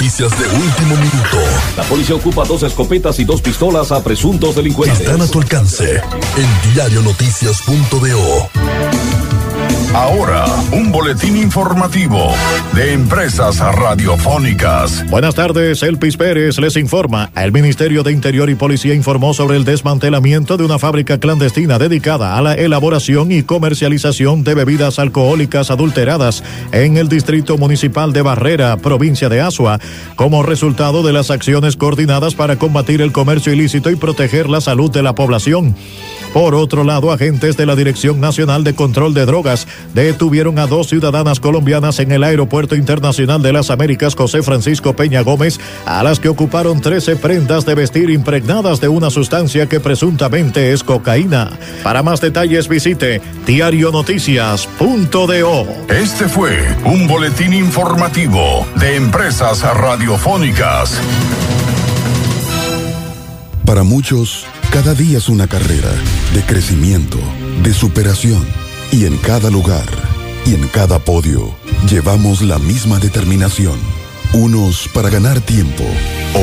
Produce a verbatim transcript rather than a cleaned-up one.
noticias de último minuto. La policía ocupa dos escopetas y dos pistolas a presuntos delincuentes. Están a tu alcance en diario noticias punto do. Ahora, un boletín informativo de Empresas Radiofónicas. Buenas tardes, Elpis Pérez les informa. El Ministerio de Interior y Policía informó sobre el desmantelamiento de una fábrica clandestina dedicada a la elaboración y comercialización de bebidas alcohólicas adulteradas en el Distrito Municipal de Barrera, provincia de Azua, como resultado de las acciones coordinadas para combatir el comercio ilícito y proteger la salud de la población. Por otro lado, agentes de la Dirección Nacional de Control de Drogas detuvieron a dos ciudadanas colombianas en el Aeropuerto Internacional de las Américas José Francisco Peña Gómez, a las que ocuparon trece prendas de vestir impregnadas de una sustancia que presuntamente es cocaína. Para más detalles visite diario noticias punto do. Este fue un boletín informativo de Empresas Radiofónicas. Para muchos, cada día es una carrera de crecimiento, de superación. Y en cada lugar, y en cada podio, llevamos la misma determinación. Unos para ganar tiempo,